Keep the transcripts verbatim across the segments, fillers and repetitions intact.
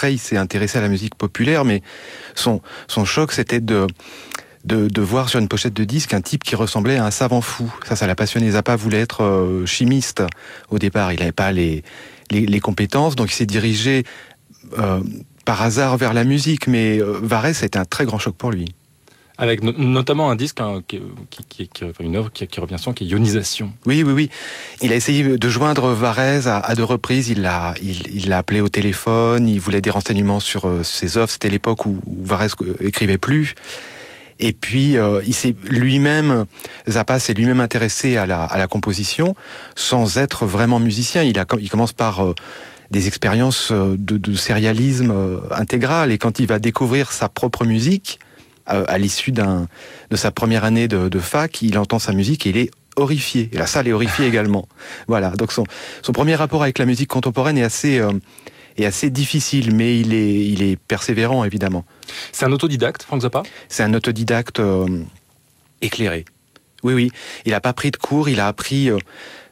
après, il s'est intéressé à la musique populaire, mais son, son choc, c'était de, de, de voir sur une pochette de disque un type qui ressemblait à un savant fou. Ça, ça l'a passionné. Zappa voulait être euh, chimiste au départ. Il n'avait pas les, les, les compétences, donc il s'est dirigé euh, par hasard vers la musique, mais euh, Varèse, c'était un très grand choc pour lui. Avec no- notamment un disque, hein, qui, qui, qui, qui, enfin une œuvre qui, qui revient souvent, qui est Ionisation. Oui, oui, oui. Il a essayé de joindre Varèse à, à deux reprises. Il l'a, il, il l'a appelé au téléphone. Il voulait des renseignements sur euh, ses œuvres. C'était l'époque où, où Varèse écrivait plus. Et puis, euh, il s'est lui-même, Zappa s'est lui-même intéressé à la, à la composition, sans être vraiment musicien. Il a, il commence par euh, des expériences de, de sérialisme euh, intégral. Et quand il va découvrir sa propre musique, à l'issue d'un, de sa première année de, de fac, il entend sa musique et il est horrifié. Et la salle est horrifiée également. Voilà. Donc son, son premier rapport avec la musique contemporaine est assez, euh, est assez difficile, mais il est, il est persévérant, évidemment. C'est un autodidacte, Frank Zappa ? C'est un autodidacte euh, éclairé. Oui, oui. Il n'a pas pris de cours, il a appris euh,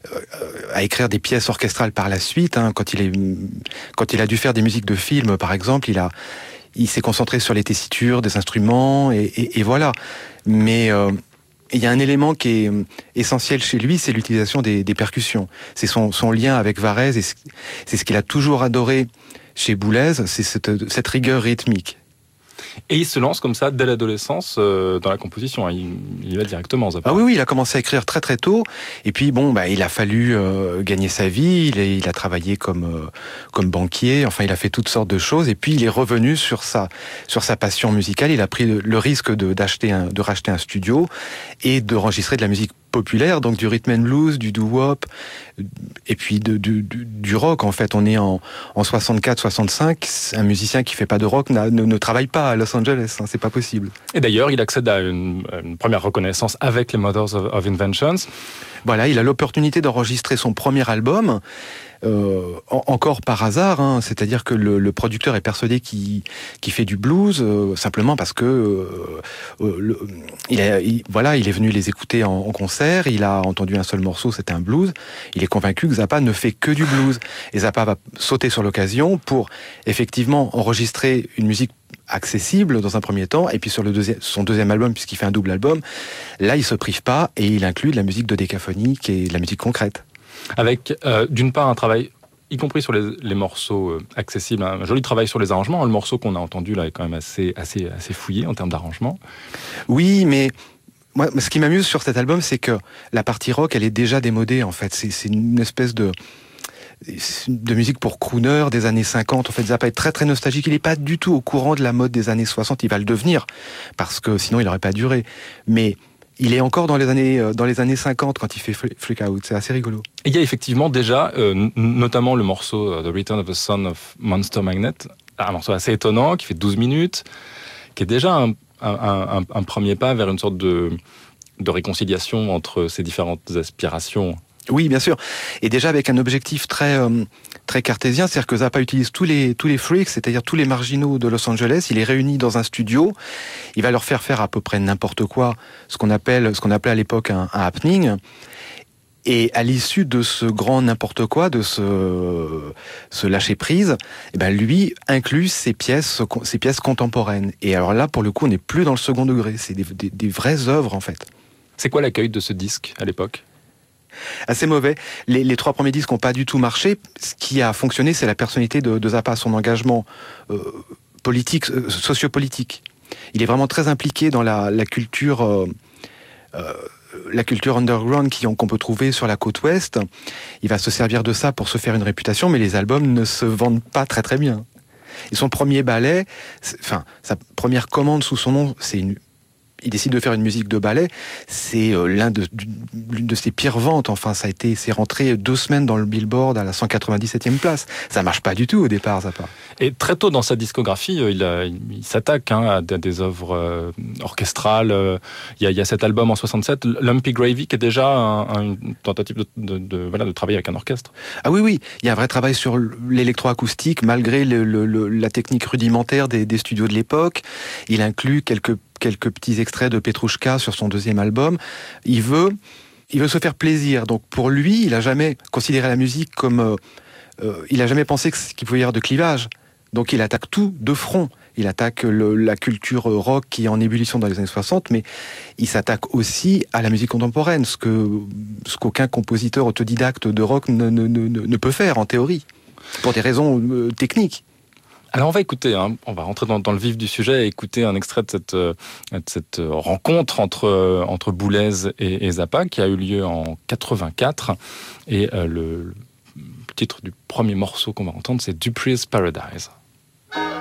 à écrire des pièces orchestrales par la suite. Hein. Quand il est, quand il a dû faire des musiques de films, par exemple, il a Il s'est concentré sur les tessitures des instruments, et, et, et voilà. Mais euh, il y a un élément qui est essentiel chez lui, c'est l'utilisation des, des percussions. C'est son, son lien avec Varèse, et c'est ce qu'il a toujours adoré chez Boulez, c'est cette, cette rigueur rythmique. Et il se lance comme ça dès l'adolescence euh, dans la composition. Hein. Il, il y va directement, Zappa. Ah oui, oui, il a commencé à écrire très très tôt. Et puis bon, bah, il a fallu euh, gagner sa vie. Il, est, il a travaillé comme euh, comme banquier. Enfin, il a fait toutes sortes de choses. Et puis il est revenu sur sa sur sa passion musicale. Il a pris le, le risque de d'acheter un de racheter un studio et d'enregistrer de la musique populaire, donc du rhythm and blues, du doo-wop, et puis de, du, du, du rock. En fait, on est en, en soixante-quatre soixante-cinq. Un musicien qui fait pas de rock ne, ne travaille pas à Los Angeles, hein, c'est pas possible. Et d'ailleurs, il accède à une, une première reconnaissance avec les Mothers of, of Inventions. Voilà, il a l'opportunité d'enregistrer son premier album. Euh, en, encore par hasard, hein, c'est-à-dire que le, le producteur est persuadé qu'il, qu'il fait du blues euh, simplement parce que euh, euh, le, il, a, il, voilà, il est venu les écouter en, en concert, il a entendu un seul morceau, c'était un blues. Il est convaincu que Zappa ne fait que du blues, et Zappa va sauter sur l'occasion pour effectivement enregistrer une musique accessible dans un premier temps, et puis sur le deuxième, son deuxième album, puisqu'il fait un double album, là il se prive pas et il inclut de la musique de décaphonie qui est de la musique concrète. Avec, euh, d'une part, un travail, y compris sur les, les morceaux euh, accessibles, hein, un joli travail sur les arrangements. Le morceau qu'on a entendu là est quand même assez, assez, assez fouillé en termes d'arrangement. Oui, mais moi, ce qui m'amuse sur cet album, c'est que la partie rock, elle est déjà démodée, en fait. C'est, c'est une espèce de de musique pour crooner des années cinquante. En fait, Zappa est très très nostalgique. Il n'est pas du tout au courant de la mode des années soixante. Il va le devenir, parce que sinon il n'aurait pas duré. Mais il est encore dans les années, dans les années cinquante quand il fait Freak Out. C'est assez rigolo. Et il y a effectivement déjà, euh, n- notamment le morceau uh, The Return of the Son of Monster Magnet, un morceau assez étonnant qui fait douze minutes, qui est déjà un, un, un, un premier pas vers une sorte de, de réconciliation entre ces différentes aspirations. Oui, bien sûr. Et déjà avec un objectif très euh, très cartésien, c'est-à-dire que Zappa utilise tous les tous les freaks, c'est-à-dire tous les marginaux de Los Angeles. Il les réunit dans un studio. Il va leur faire faire à peu près n'importe quoi, ce qu'on appelle ce qu'on appelait à l'époque un, un happening. Et à l'issue de ce grand n'importe quoi, de ce ce lâcher prise, eh ben lui inclut ses pièces ses pièces contemporaines. Et alors là, pour le coup, on n'est plus dans le second degré. C'est des, des, des vraies œuvres en fait. C'est quoi l'accueil de ce disque à l'époque ? Assez mauvais. Les, les trois premiers disques n'ont pas du tout marché. Ce qui a fonctionné, c'est la personnalité de, de Zappa, son engagement euh, politique, euh, sociopolitique. Il est vraiment très impliqué dans la, la culture, euh, euh, la culture underground qui, qu'on peut trouver sur la côte ouest. Il va se servir de ça pour se faire une réputation, mais les albums ne se vendent pas très très bien. Et son premier ballet, enfin sa première commande sous son nom, c'est une il décide de faire une musique de ballet, c'est euh, l'un de, l'une de ses pires ventes. Enfin, ça a été, c'est rentré deux semaines dans le Billboard à la cent quatre-vingt-dix-septième place. Ça marche pas du tout au départ, Zappa. Et très tôt dans sa discographie, il, a, il s'attaque hein, à des œuvres euh, orchestrales. Il y, a, il y a cet album en soixante-sept, Lumpy Gravy, qui est déjà un, un, une tentative de, de, de, voilà, de travailler avec un orchestre. Ah oui, oui, il y a un vrai travail sur l'électroacoustique, malgré le, le, le, la technique rudimentaire des, des studios de l'époque. Il inclut quelques quelques petits extraits de Petrouchka sur son deuxième album. Il veut, il veut se faire plaisir. Donc pour lui, il a jamais considéré la musique comme, euh, euh, il a jamais pensé qu'il pouvait y avoir de clivage. Donc il attaque tout de front. Il attaque le, la culture rock qui est en ébullition dans les années soixante, mais il s'attaque aussi à la musique contemporaine, ce que ce qu'aucun compositeur autodidacte de rock ne, ne, ne, ne peut faire en théorie, pour des raisons euh, techniques. Alors on va écouter, hein, on va rentrer dans, dans le vif du sujet et écouter un extrait de cette, euh, de cette rencontre entre, euh, entre Boulez et, et Zappa qui a eu lieu en quatre-vingt-quatre. Et euh, le, le titre du premier morceau qu'on va entendre, c'est Dupree's Paradise.